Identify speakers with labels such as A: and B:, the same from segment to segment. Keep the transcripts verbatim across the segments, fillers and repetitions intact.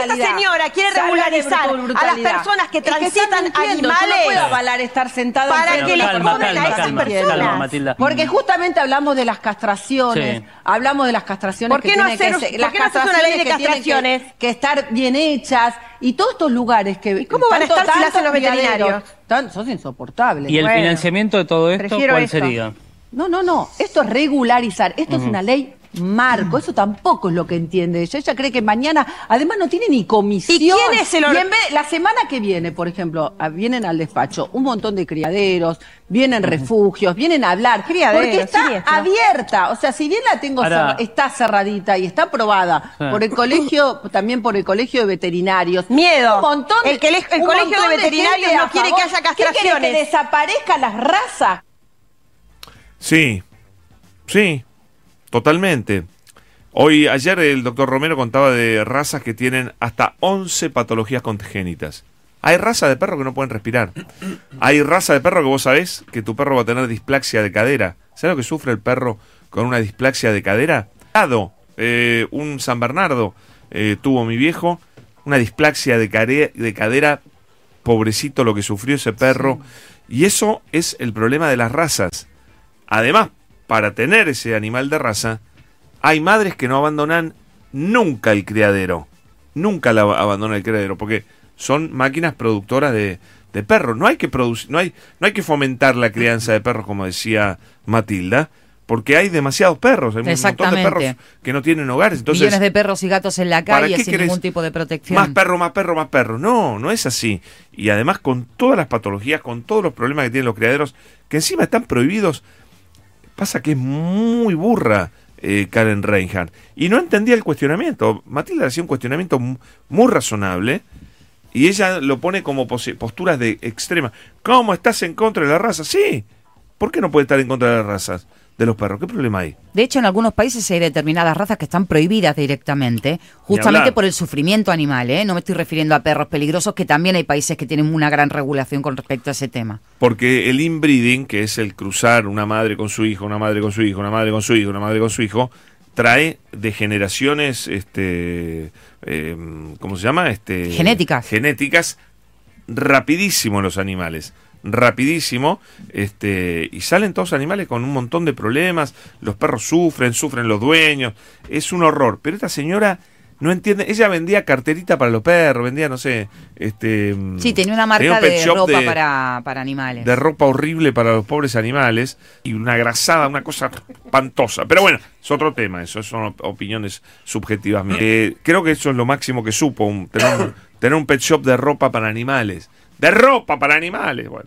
A: esta señora quiere regularizar a las personas que transitan animales,
B: yo no puedo avalar estar sentada
A: para que le
C: calma,
A: cobren
C: calma,
A: a esas
C: calma,
A: personas.
C: calma, Matilda.
B: Porque justamente hablamos de las castraciones,
C: Sí.
B: hablamos de las castraciones
A: ¿Por qué
B: que
A: no
B: tienen
A: hacer-
B: que ser,
A: por
B: las
A: qué no haces una ley de
B: castraciones que tienen
A: castraciones?
B: que, que estar bien hechas y todos estos lugares que
A: ¿Y cómo van a
B: tanto-
A: estar si las hacen
B: tantos
A: los veterinarios?
B: criaderos, tan- sos insoportables.
C: ¿Y el
A: Bueno,
C: financiamiento de todo esto
A: prefiero
C: cuál
A: esto.
C: sería?
B: No, no, no. Esto es regularizar. Esto es una ley marco. Eso tampoco es lo que entiende ella. Ella cree que mañana, además no tiene ni comisión.
A: ¿Y quién es el or-
B: Y en vez, la semana que viene, por ejemplo, a- vienen al despacho un montón de criaderos, vienen refugios, vienen a hablar.
A: Criaderos,
B: porque está
A: siniestro.
B: abierta. O sea, si bien la tengo
C: Ahora-
B: cerra- está cerradita y está aprobada
C: Sí.
B: por el colegio, también por el colegio de veterinarios.
A: Miedo.
B: Un montón de-
A: El que- el
B: un
A: colegio de
B: montón
A: veterinarios
B: gente
A: no
B: a
A: quiere
B: favor.
A: que haya
B: ¿Qué quiere,
A: castraciones?
B: que desaparezcan las razas?
D: Sí, sí, totalmente. Hoy, ayer el doctor Romero contaba de razas que tienen hasta once patologías congénitas. Hay razas de perros que no pueden respirar. Hay raza de perro que vos sabés que tu perro va a tener displasia de cadera. ¿Sabés lo que sufre el perro con una displasia de cadera? Dado, eh, un San Bernardo eh, tuvo mi viejo, una displasia de, care- de cadera, pobrecito lo que sufrió ese perro. Y eso es el problema de las razas. Además, para tener ese animal de raza, hay madres que no abandonan nunca el criadero. Nunca la abandonan el criadero, porque son máquinas productoras de, de perros. No hay que producir, no hay, no hay que fomentar la crianza de perros, como decía Matilda, porque hay demasiados perros. Hay un montón de
E: Exactamente.
D: perros que no tienen hogares. Entonces,
E: Millones de perros y gatos en la
D: ¿para
E: calle
D: qué
E: sin
D: querés
E: ningún tipo de protección.
D: más perro, más perro, más perro? No, no es así. Y además con todas las patologías, con todos los problemas que tienen los criaderos, que encima están prohibidos, pasa que es muy burra eh, Karen Reinhardt. Y no entendía el cuestionamiento. Matilda hacía un cuestionamiento mu- muy razonable y ella lo pone como pose- posturas de extrema. ¿Cómo estás en contra de la raza? Sí. ¿Por qué no puede estar en contra de las razas de los perros? ¿Qué problema hay?
E: De hecho, en algunos países hay determinadas razas que están prohibidas directamente, justamente
D: hablar.
E: por el sufrimiento animal, ¿eh? No me estoy refiriendo a perros peligrosos, que también hay países que tienen una gran regulación con respecto a ese tema.
D: Porque el inbreeding, que es el cruzar una madre con su hijo, una madre con su hijo, una madre con su hijo, una madre con su hijo, trae degeneraciones, este, eh, ¿cómo se llama? Este,
E: Genéticas.
D: Genéticas rapidísimo en los animales. Rapidísimo, este, y salen todos animales con un montón de problemas, los perros sufren, sufren los dueños, es un horror. Pero esta señora no entiende, ella vendía carterita para los perros, vendía, no sé, este...
E: Sí, tenía una marca
D: un pet
E: de
D: shop
E: ropa
D: de-
E: para, para animales.
D: de ropa horrible para los pobres animales y una grasada, una cosa espantosa. Pero bueno, es otro tema, eso son op- opiniones subjetivas mías. Eh, creo que eso es lo máximo que supo, un- tener, un, tener un pet shop de ropa para animales. De ropa para animales, bueno.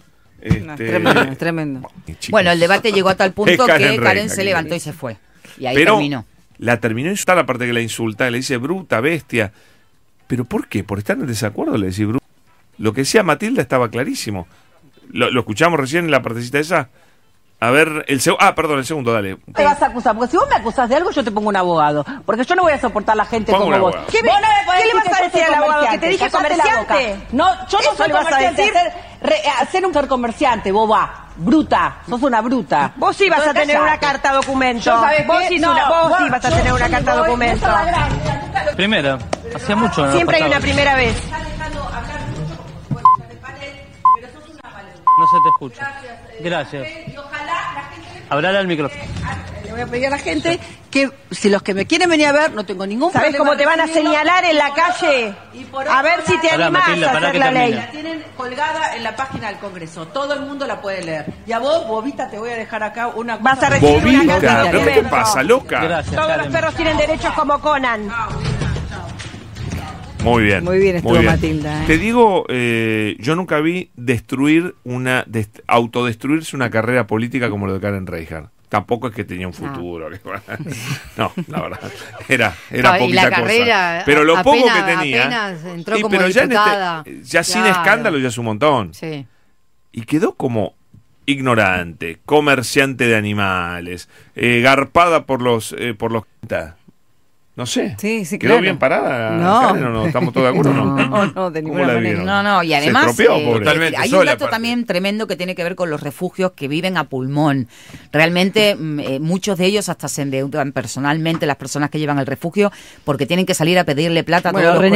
F: No,
D: Este,
F: es tremendo, es tremendo.
D: chicos.
E: Bueno, el debate llegó a tal punto
D: Es
E: que
D: Karen
E: Karen,
D: Reinhardt,
E: se
D: que-
E: levantó y se fue. Y ahí
D: Pero
E: terminó.
D: la terminó y está la parte que la insulta, le dice bruta, bestia. ¿Pero por qué? ¿Por estar en desacuerdo le decís bruta? Lo que decía Matilda estaba clarísimo. Lo, lo escuchamos recién en la partecita esa. A ver, el segundo... Ah, perdón, el segundo, dale.
B: Te vas a acusar, porque si vos me acusás de algo, yo te pongo un abogado. Porque yo no voy a soportar la gente
D: Pongo
B: como
D: un
B: vos.
D: abogado.
A: ¿Qué me-
B: Vos no me podés
A: qué le vas
B: decir
A: a
B: que yo
A: decir
B: soy
A: al abogado? ¿Que
B: comerciante.
A: te dije
B: Cállate la
A: comerciante?
B: boca. No, yo
A: ¿Eso
B: no soy
A: le vas a
B: comerciante.
A: decir?
B: Hacer, re- hacer un ser comerciante, boba. Bruta. Sos una bruta.
A: Vos sí vas a
B: Entonces,
A: tener una
B: callate.
A: carta documento.
B: Yo, ¿sabés
A: Vos
B: qué?
A: sí,
B: No,
A: una- vos
B: vos-
A: sí vas a
B: yo-
A: tener una
B: yo
A: carta
B: me voy,
A: documento.
B: esa es la gracia. Nunca lo-
C: Primero, hacía mucho no
A: Siempre hay
C: pasaba.
A: una primera vez.
C: No se te escucha. Gracias. Hablar al micrófono.
B: Le voy a pedir a la gente que si los que me quieren venir a ver, no tengo ningún
A: ¿Sabés
B: problema.
A: cómo te van a
B: recibirlo.
A: señalar en la calle?
B: Y por
A: A
B: otro
A: ver si te
B: lado-
C: Pará,
A: animás
C: Matilda,
A: a
C: pará
A: hacer
C: que
A: la
C: termine.
A: ley.
B: La tienen colgada en la página del Congreso. Todo el mundo la puede leer. Y a vos, bobita, te voy a dejar acá una cosa.
A: Vas a recibir una
D: Bobita,
A: carta
D: ¿pero qué te
A: documento.
D: pasa, loca?
C: Gracias,
A: Todos los
C: Karen.
A: perros tienen derechos como Conan.
D: Muy bien.
F: Muy bien estuvo Matilda, ¿eh?
D: Te digo, eh, yo nunca vi destruir una, dest- autodestruirse una carrera política como lo de Karen Reinhardt. Tampoco es que tenía un futuro. No, la verdad. Era, era
G: No, y
D: poquita
G: la
D: cosa.
G: carrera,
D: Pero lo poco
G: apenas-
D: que tenía.
G: apenas entró
D: Sí,
G: como
D: pero ya, en
G: diputada.
D: este- ya sin
G: Claro.
D: escándalo ya es un montón.
G: Sí.
D: Y quedó como ignorante, comerciante de animales, eh, garpada por los eh, por los no sé.
F: Sí, sí,
D: ¿Quedó
F: claro.
D: bien parada?
F: No.
D: Karen, ¿o no? ¿Estamos todos de acuerdo?
F: No,
D: No,
F: no, de
D: ¿Cómo
F: ninguna
D: la
F: manera.
D: vieron?
E: No, no, y
D: Se
E: además
D: estropeó,
E: eh,
D: pobre.
H: Totalmente
E: hay
H: sola,
E: un dato
H: aparte.
E: también tremendo que tiene que ver con los refugios que viven a pulmón. Realmente mm, eh, muchos de ellos hasta se endeudan personalmente las personas que llevan el refugio porque tienen que salir a pedirle plata a
F: Bueno,
E: todos los
F: René